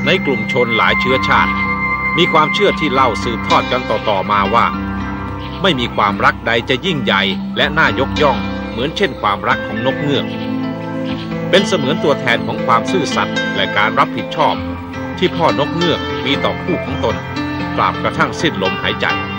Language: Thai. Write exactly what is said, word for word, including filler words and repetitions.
ในกลุ่มชนหลายเชื้อชาติมีความเชื่อที่เล่าสืบทอดกันต่อๆมาว่าไม่มีความรักใดจะยิ่งใหญ่และน่ายกย่องเหมือนเช่นความรักของนกเงือกเป็นเสมือนตัวแทนของความซื่อสัตย์และการรับผิดชอบที่พ่อนกเงือกมีต่อคู่ของตนตราบกระทั่งสิ้นลมหายใจ